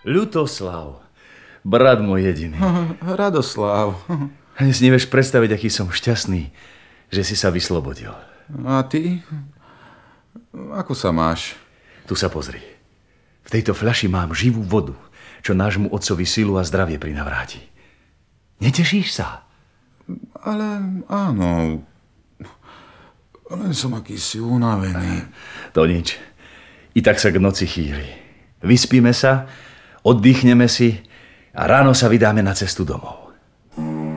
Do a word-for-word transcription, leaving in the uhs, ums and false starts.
Ľutoslav, brat môj jediný. Radoslav. Ani si nevieš predstaviť, aký som šťastný, že si sa vyslobodil. A ty? Ako sa máš? Tu sa pozri. V tejto fľaši mám živú vodu, čo nášmu otcovi silu a zdravie prinavráti. Netešíš sa? Ale áno. Len som akýsi unavený. To nič. I tak sa k noci chýli. Vyspíme sa, oddychneme si a ráno sa vydáme na cestu domov.